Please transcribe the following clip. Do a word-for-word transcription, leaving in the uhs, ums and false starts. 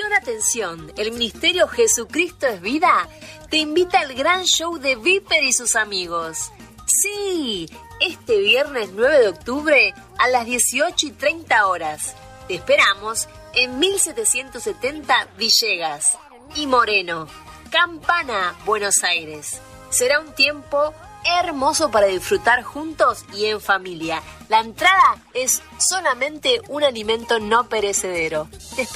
Atención, atención, el Ministerio Jesucristo es Vida te invita al gran show de Viper y sus amigos. Sí, este viernes nueve de octubre a las dieciocho y treinta horas. Te esperamos en mil setecientos setenta Villegas y Moreno, Campana, Buenos Aires. Será un tiempo hermoso para disfrutar juntos y en familia. La entrada es solamente un alimento no perecedero. Te